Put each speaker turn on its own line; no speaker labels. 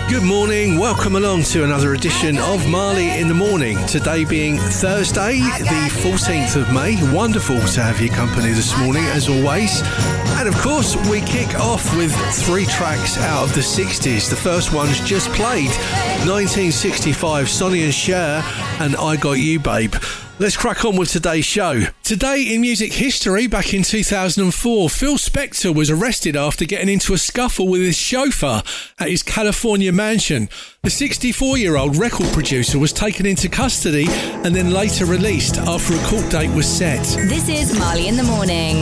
Good morning, welcome along to another edition of Marley in the Morning. Today being Thursday, the 14th of May. Wonderful to have your company this morning, as always. And of course, we kick off with 3 tracks out of the 60s. The first one's just played, 1965, Sonny and Cher and I Got You Babe. Let's crack on with today's show. Today in music history, back in 2004, Phil Spector was arrested after getting into a scuffle with his chauffeur at his California mansion. The 64-year-old record producer was taken into custody and then later released after a court date was set.
This is Marley in the Morning.